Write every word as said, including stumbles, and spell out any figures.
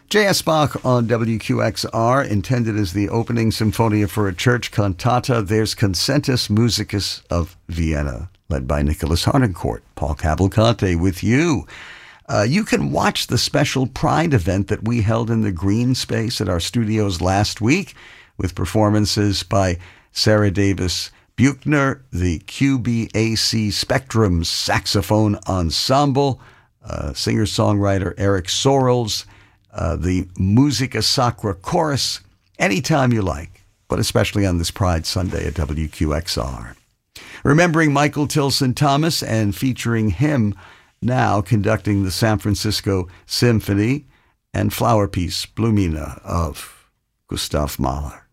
J S. Bach on W Q X R, intended as the opening Symphonia for a Church cantata. There's Concentus Musicus of Vienna, led by Nicholas Harnoncourt. Paul Cavalcante with you. Uh, you can watch the special Pride event that we held in the green space at our studios last week with performances by Sarah Davis Buchner, the Q B A C Spectrum Saxophone Ensemble, uh, singer-songwriter Eric Sorrells, Uh, the Musica Sacra Chorus, anytime you like, but especially on this Pride Sunday at W Q X R. Remembering Michael Tilson Thomas and featuring him now conducting the San Francisco Symphony and Flower Piece Blumina of Gustav Mahler.